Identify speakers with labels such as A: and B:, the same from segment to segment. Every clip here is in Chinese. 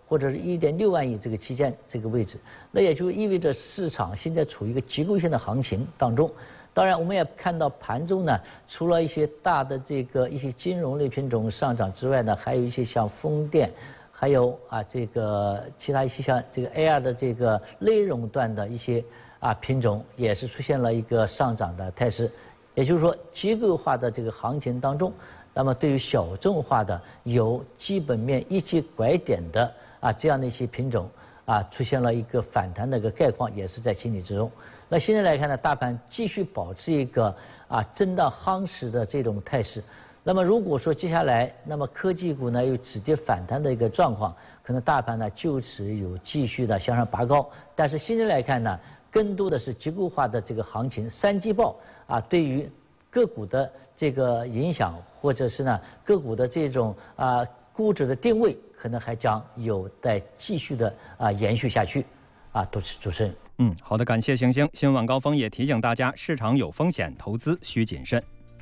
A: 或者是1.6万亿这个期间这个位置，那也就意味着市场现在处于一个结构性的行情当中。当然，我们也看到盘中呢，除了一些大的一些金融类品种上涨之外呢，还有一些像风电，还有其他一些像这个 AR 的这个内容段的一些品种，也是出现了一个上涨的态势。也就是说，结构化的这个行情当中，那么对于小众化的有基本面一级拐点的这样的一些品种出现了一个反弹的一个概况，也是在情理之中。那现在来看呢，大盘继续保持一个震荡夯实的这种态势。那么如果说接下来，那么科技股呢有止跌反弹的一个状况，可能大盘呢就此有继续的向上拔高。但是现在来看呢，更多的是结构化的这个行情，三季报对于个股的这个影响，或者是呢个股的这种估值的定位，可能还将有待继续的延续下去。主持人。
B: 好的，感谢星星。新闻晚高峰也提醒大家，市场有风险，投资需谨慎。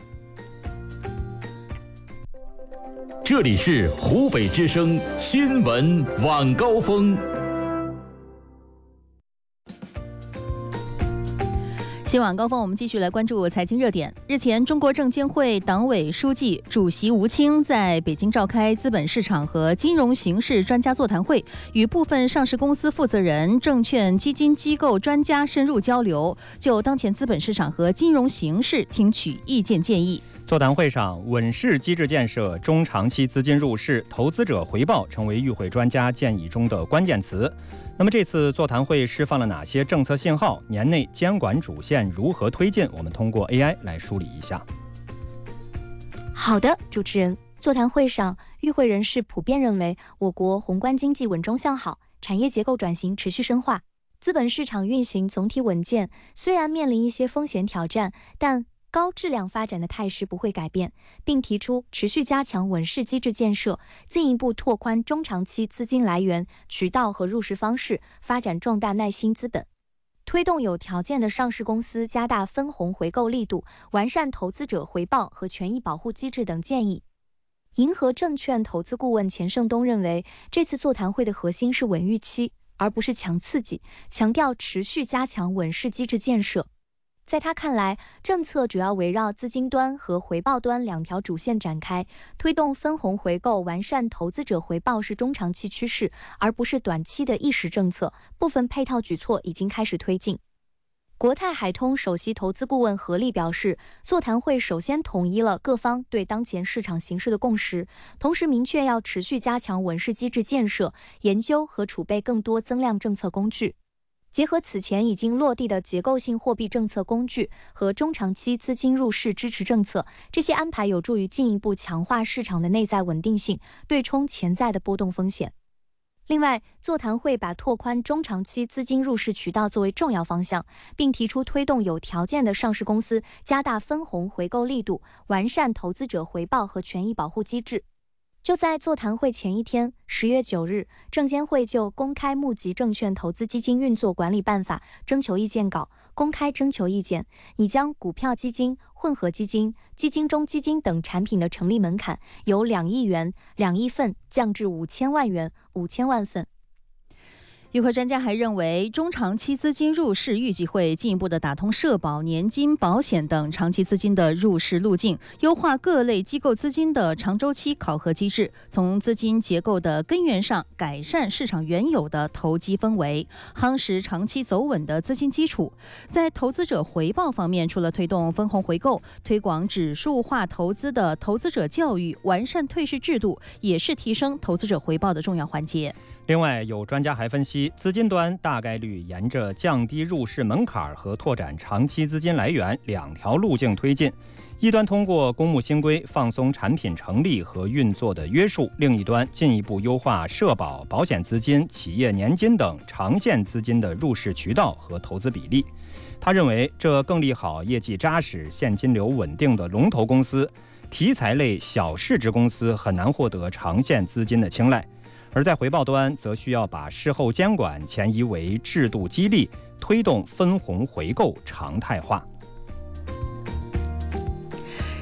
C: 这里是湖北之声新闻晚高峰。
D: 新晚高峰，我们继续来关注财经热点。日前，中国证监会党委书记、主席吴清在北京召开资本市场和金融形势专家座谈会，与部分上市公司负责人、证券基金机构专家深入交流，就当前资本市场和金融形势听取意见建议。
B: 座谈会上，稳市机制建设、中长期资金入市、投资者回报成为与会专家建议中的关键词。那么这次座谈会释放了哪些政策信号？年内监管主线如何推进？我们通过 AI 来梳理一下。
E: 好的，主持人，座谈会上，与会人士普遍认为，我国宏观经济稳中向好，产业结构转型持续深化，资本市场运行总体稳健。虽然面临一些风险挑战，但高质量发展的态势不会改变，并提出持续加强稳市机制建设，进一步拓宽中长期资金来源、渠道和入市方式，发展壮大耐心资本，推动有条件的上市公司加大分红回购力度，完善投资者回报和权益保护机制等建议。银河证券投资顾问钱胜东认为，这次座谈会的核心是稳预期，而不是强刺激，强调持续加强稳市机制建设。在他看来，政策主要围绕资金端和回报端两条主线展开，推动分红回购、完善投资者回报是中长期趋势，而不是短期的一时政策。部分配套举措已经开始推进。国泰海通首席投资顾问何立表示，座谈会首先统一了各方对当前市场形势的共识，同时明确要持续加强稳市机制建设，研究和储备更多增量政策工具。结合此前已经落地的结构性货币政策工具和中长期资金入市支持政策，这些安排有助于进一步强化市场的内在稳定性，对冲潜在的波动风险。另外，座谈会把拓宽中长期资金入市渠道作为重要方向，并提出推动有条件的上市公司加大分红回购力度，完善投资者回报和权益保护机制。就在座谈会前一天，10月9日，证监会就公开募集证券投资基金运作管理办法征求意见稿公开征求意见，拟将股票基金、混合基金、基金中基金等产品的成立门槛由2亿元、2亿份降至5000万元、5000万份。
D: 与会专家还认为，中长期资金入市预计会进一步的打通社保、年金、保险等长期资金的入市路径，优化各类机构资金的长周期考核机制，从资金结构的根源上改善市场原有的投机氛围，夯实长期走稳的资金基础。在投资者回报方面，除了推动分红回购、推广指数化投资的投资者教育、完善退市制度，也是提升投资者回报的重要环节。
B: 另外，有专家还分析，资金端大概率沿着降低入市门槛和拓展长期资金来源两条路径推进。一端通过公募新规放松产品成立和运作的约束，另一端进一步优化社保、保险资金、企业年金等长线资金的入市渠道和投资比例。他认为，这更利好业绩扎实、现金流稳定的龙头公司，题材类小市值公司很难获得长线资金的青睐。而在回报端，则需要把事后监管前移为制度激励，推动分红回购常态化。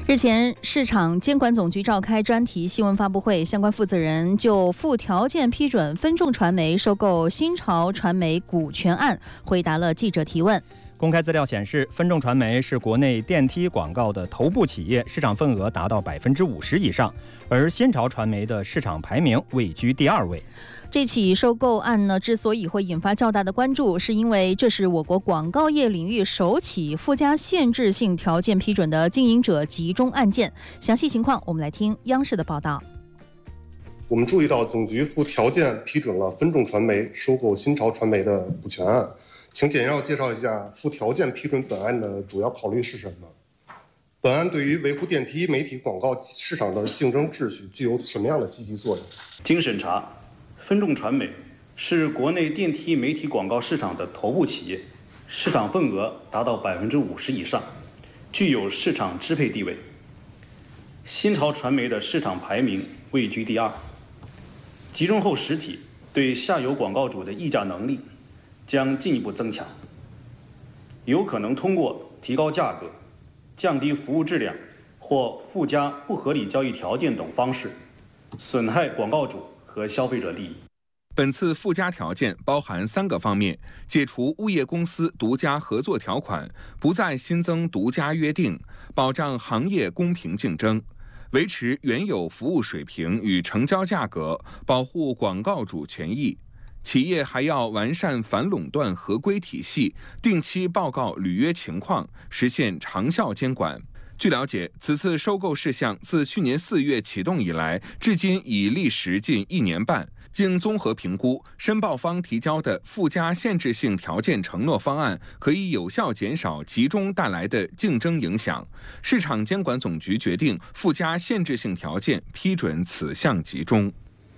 D: 日前，市场监管总局召开专题新闻发布会，相关负责人就附条件批准分众传媒收购新潮传媒股权案回答了记者提问。
B: 公开资料显示，分众传媒是国内电梯广告的头部企业，市场份额达到50%以上，而新潮传媒的市场排名位居第2位。
D: 这起收购案呢，之所以会引发较大的关注，是因为这是我国广告业领域首起附加限制性条件批准的经营者集中案件。详细情况，我们来听央视的报道。
F: 我们注意到，总局附条件批准了分众传媒收购新潮传媒的股权案，请简要介绍一下附条件批准本案的主要考虑是什么？本案对于维护电梯媒体广告市场的竞争秩序具有什么样的积极作用？
G: 经审查，分众传媒是国内电梯媒体广告市场的头部企业，市场份额达到50%以上，具有市场支配地位。新潮传媒的市场排名位居第2。集中后实体对下游广告主的议价能力将进一步增强，有可能通过提高价格、降低服务质量或附加不合理交易条件等方式，损害广告主和消费者利益。
H: 本次附加条件包含3个方面：解除物业公司独家合作条款，不再新增独家约定，保障行业公平竞争，维持原有服务水平与成交价格，保护广告主权益。企业还要完善反垄断合规体系，定期报告履约情况，实现长效监管。据了解，此次收购事项自去年4月启动以来，至今已历时近1年半。经综合评估，申报方提交的附加限制性条件承诺方案可以有效减少集中带来的竞争影响。市场监管总局决定附加限制性条件批准此项集中。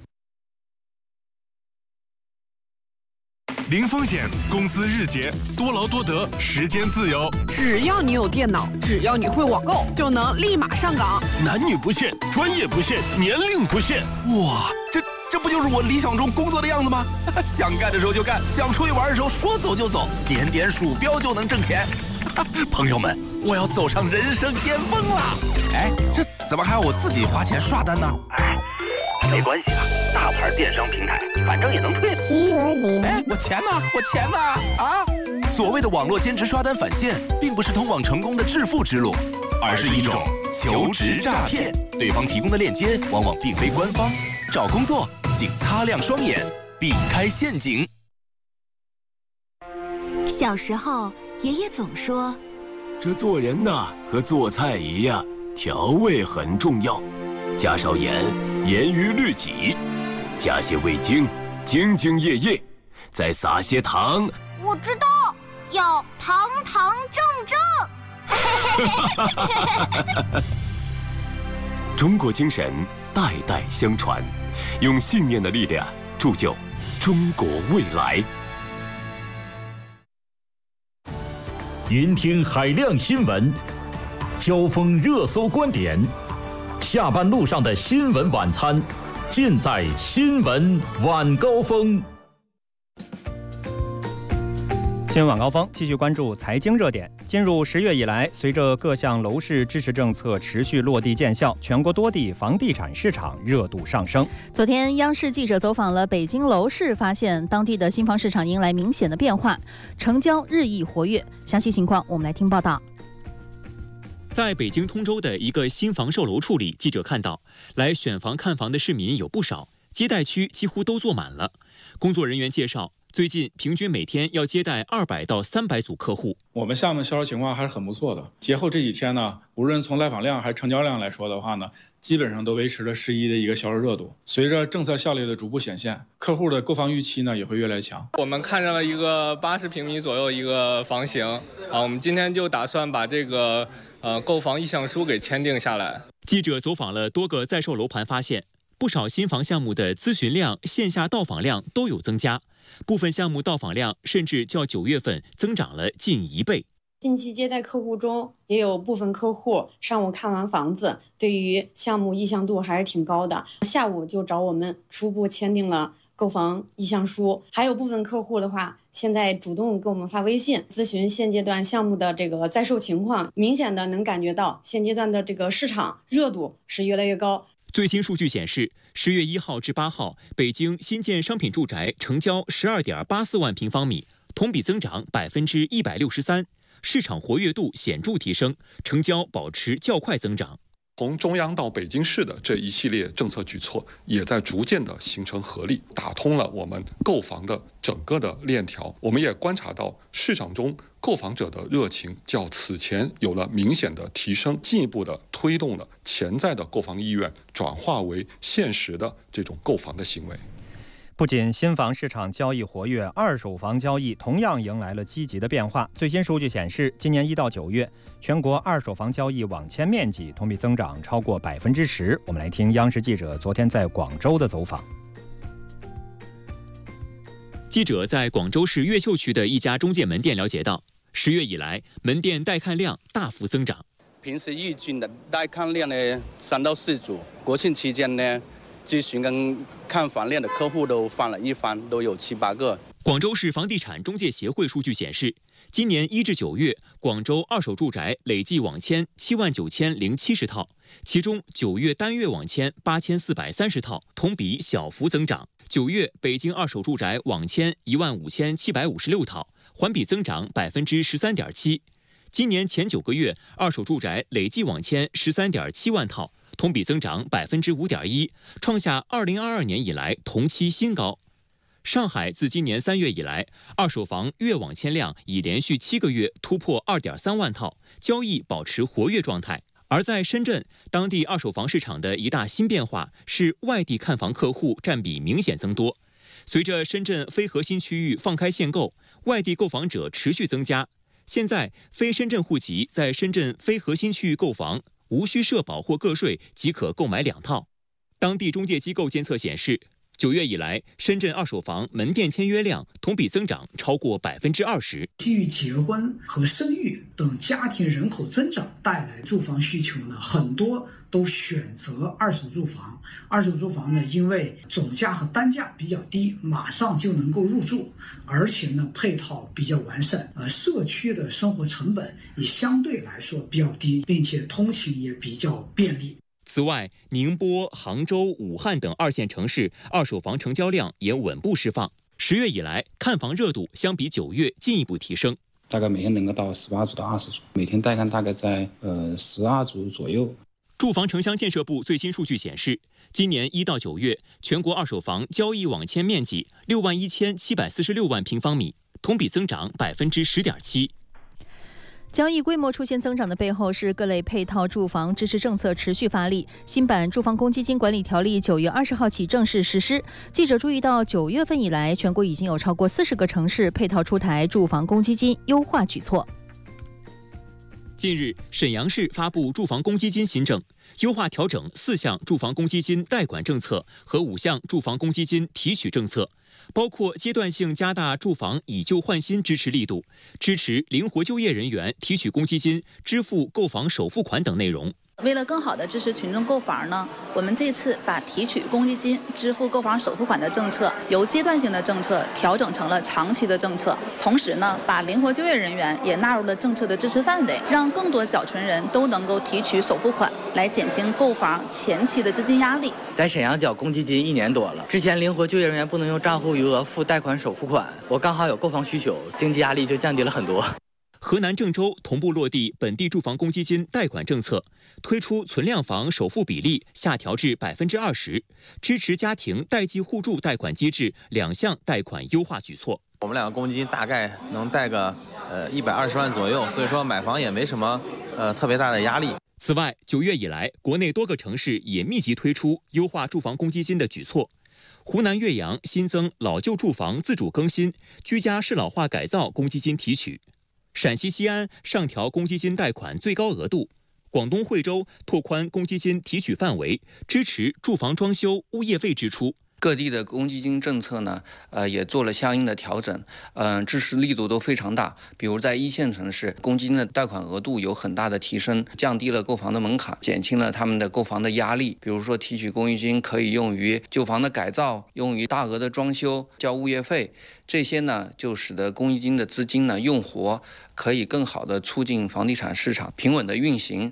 I: 零风险，工资日结，多劳多得，时间自由。
J: 只要你有电脑，只要你会网购，就能立马上岗。
C: 男女不限，专业不限，年龄不限。
I: 哇，这不就是我理想中工作的样子吗？想干的时候就干，想出去玩的时候说走就走，点点鼠标就能挣钱。朋友们，我要走上人生巅峰了！哎，这怎么还要我自己花钱刷单呢？
K: 没关系啊，大牌电商平台反正也能退的。
I: 哎，我钱呢？啊！所谓的网络兼职刷单返现，并不是通往成功的致富之路，而是一种求职诈骗。对方提供的链接往往并非官方，找工作请擦亮双眼，避开陷阱。
L: 小时候，爷爷总说，
M: 这做人呐，和做菜一样，调味很重要，加少盐，严于律己；加些味精，兢兢业业；再撒些糖。
L: 我知道，要堂堂正正。
M: 中国精神代代相传，用信念的力量铸就中国未来。
C: 云听海量新闻，交锋热搜观点，下班路上的新闻晚餐，尽在新闻晚高峰。
B: 新闻晚高峰继续关注财经热点。进入10月以来，随着各项楼市支持政策持续落地见效，全国多地房地产市场热度上升。
D: 昨天，央视记者走访了北京楼市，发现当地的新房市场迎来明显的变化，成交日益活跃。详细情况，我们来听报道。
N: 在北京通州的一个新房售楼处里，记者看到来选房看房的市民有不少，接待区几乎都坐满了。工作人员介绍，最近平均每天要接待200到300组客户。
O: 我们项目销售情况还是很不错的。节后这几天呢，无论从来访量还是成交量来说的话呢，基本上都维持了11的一个销售热度。随着政策效力的逐步显现，客户的购房预期呢也会越来越强。
P: 我们看上了一个80平米左右一个房型啊，我们今天就打算把这个购房意向书给签订下来。
N: 记者走访了多个在售楼盘，发现不少新房项目的咨询量、线下到访量都有增加。部分项目到访量甚至较9月份增长了近1倍。
Q: 近期接待客户中，也有部分客户上午看完房子，对于项目意向度还是挺高的，下午就找我们初步签订了购房意向书，还有部分客户的话，现在主动给我们发微信咨询现阶段项目的这个在售情况，明显的能感觉到现阶段的这个市场热度是越来越高。
N: 最新数据显示，10月1号至8号，北京新建商品住宅成交12.84万平方米，同比增长163%，市场活跃度显著提升，成交保持较快增长。
R: 从中央到北京市的这一系列政策举措，也在逐渐的形成合力，打通了我们购房的整个的链条。我们也观察到市场中购房者的热情较此前有了明显的提升，进一步的推动了潜在的购房意愿转化为现实的这种购房的行为。
B: 不仅新房市场交易活跃，二手房交易同样迎来了积极的变化。最新数据显示，今年1到9月，全国二手房交易网签面积同比增长超过10%。我们来听央视记者昨天在广州的走访。
N: 记者在广州市越秀区的一家中介门店了解到，10月以来，门店带看量大幅增长。
S: 平时预计的带看量呢3到4组，国庆期间呢，咨询跟看房量的客户都翻了一番，都有7、8个。
N: 广州市房地产中介协会数据显示，今年1至9月，广州二手住宅累计网签79070套，其中9月单月网签8430套，同比小幅增长。9月，北京二手住宅网签15756套，环比增长13.7%。今年前9个月，二手住宅累计网签13.7万套，同比增长5.1%，创下2022年以来同期新高。上海自今年3月以来，二手房月网签量已连续7个月突破2.3万套，交易保持活跃状态。而在深圳，当地二手房市场的一大新变化是外地看房客户占比明显增多。随着深圳非核心区域放开限购，外地购房者持续增加。现在，非深圳户籍在深圳非核心区域购房，无需社保或个税即可购买2套。当地中介机构监测显示，9月以来，深圳二手房门店签约量同比增长超过20%。
T: 基于结婚和生育等家庭人口增长带来住房需求呢，很多都选择二手住房。二手住房呢，因为总价和单价比较低，马上就能够入住，而且呢配套比较完善，社区的生活成本也相对来说比较低，并且通勤也比较便利。
N: 此外，宁波、杭州、武汉等2线城市二手房成交量也稳步释放。10月以来，看房热度相比9月进一步提升，
U: 大概每天能够到18组到20组，每天带看大概在12组左右。
N: 住房城乡建设部最新数据显示，今年1到9月，全国二手房交易网签面积61746万平方米，同比增长10.7%。
D: 交易规模出现增长的背后是各类配套住房支持政策持续发力。新版住房公积金管理条例9月20号起正式实施。记者注意到，9月份以来，全国已经有超过40个城市配套出台住房公积金优化举措。
N: 近日，沈阳市发布住房公积金新政，优化调整4项住房公积金贷款政策和5项住房公积金提取政策，包括阶段性加大住房以旧换新支持力度，支持灵活就业人员提取公积金、支付购房首付款等内容。
V: 为了更好地支持群众购房呢，我们这次把提取公积金、支付购房首付款的政策由阶段性的政策调整成了长期的政策，同时呢，把灵活就业人员也纳入了政策的支持范围，让更多缴存人都能够提取首付款，来减轻购房前期的资金压力。
W: 在沈阳缴公积金1年多了，之前灵活就业人员不能用账户余额付贷款首付款，我刚好有购房需求，经济压力就降低了很多。
N: 河南郑州同步落地本地住房公积金贷款政策，推出存量房首付比例下调至20%，支持家庭代际互助贷款机制2项贷款优化举措。
X: 我们2个公积金大概能贷个120万左右，所以说买房也没什么特别大的压力。
N: 此外，9月以来，国内多个城市也密集推出优化住房公积金的举措。湖南岳阳新增老旧住房自主更新、居家适老化改造公积金提取。陕西西安上调公积金贷款最高额度，广东惠州拓宽公积金提取范围，支持住房装修、物业费支出。
A: 各地的公积金政策呢，也做了相应的调整，支持力度都非常大。比如在一线城市，公积金的贷款额度有很大的提升，降低了购房的门槛，减轻了他们的购房的压力。比如说提取公积金可以用于旧房的改造，用于大额的装修、交物业费，这些呢就使得公积金的资金呢用活，可以更好的促进房地产市场平稳的运行。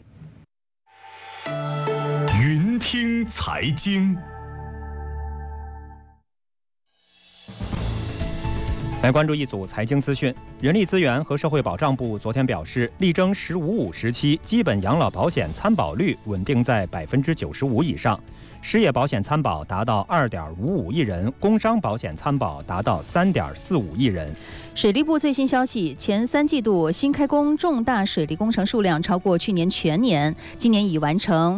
C: 云听财经。
B: 来关注一组财经资讯。人力资源和社会保障部昨天表示，力争“十五五”时期基本养老保险参保率稳定在95%以上，失业保险参保达到2.55亿人，工伤保险参保达到3.45亿人。
D: 水利部最新消息，前3季度新开工重大水利工程数量超过去年全年，今年已完成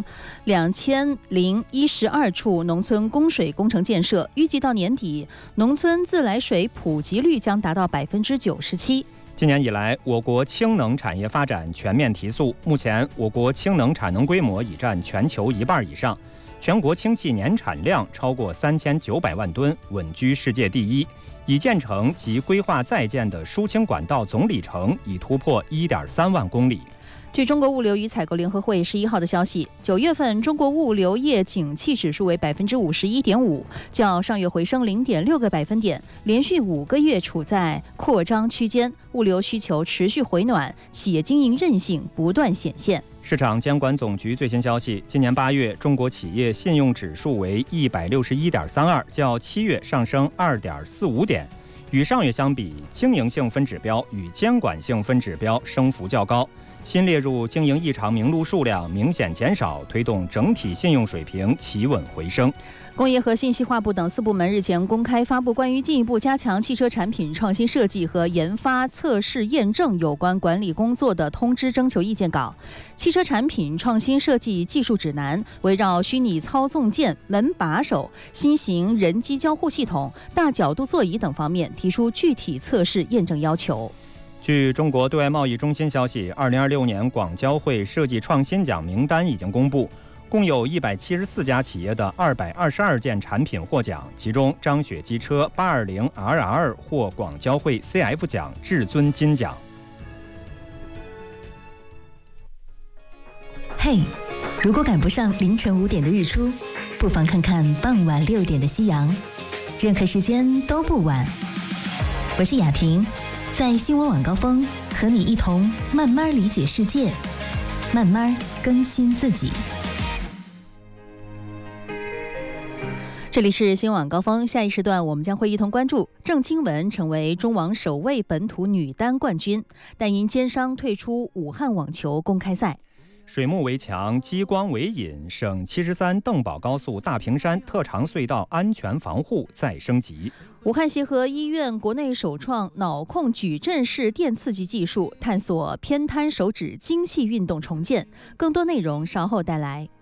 D: 2012处农村供水工程建设，预计到年底，农村自来水普及率将达到97%。
B: 今年以来，我国氢能产业发展全面提速，目前我国氢能产能规模已占全球1半以上，全国氢气年产量超过3900万吨，稳居世界第一。已建成及规划在建的输氢管道总里程已突破1.3万公里。
D: 据中国物流与采购联合会11号的消息，9月份中国物流业景气指数为51.5%，较上月回升0.6个百分点，连续5个月处在扩张区间，物流需求持续回暖，企业经营韧性不断显现。
B: 市场监管总局最新消息，今年8月中国企业信用指数为161.32，较7月上升2.45点。与上月相比，经营性分指标与监管性分指标升幅较高，新列入经营异常名录数量明显减少，推动整体信用水平企稳回升。
D: 工业和信息化部等4部门日前公开发布关于进一步加强汽车产品创新设计和研发、测试、验证有关管理工作的通知征求意见稿。汽车产品创新设计技术指南围绕虚拟操纵键、门把手、新型人机交互系统、大角度座椅等方面提出具体测试验证要求。
B: 据中国对外贸易中心消息，2026年广交会设计创新奖名单已经公布，共有174家企业的222件产品获奖，其中张雪机车 820RR 获广交会 CF 奖至尊金奖。
E: 嘿，如果赶不上凌晨5点的日出，不妨看看傍晚6点的夕阳，任何时间都不晚。我是雅婷，在新闻晚高峰和你一同慢慢理解世界，慢慢更新自己。
D: 这里是新闻晚高峰，下一时段我们将会一同关注郑钦文成为中网首位本土女单冠军，但因肩伤退出武汉网球公开赛。
B: 水幕围墙、激光围引，省73邓宝高速大坪山特长隧道安全防护再升级。
D: 武汉协和医院国内首创脑控矩阵式电刺激技术，探索偏瘫手指精细运动重建。更多内容稍后带来。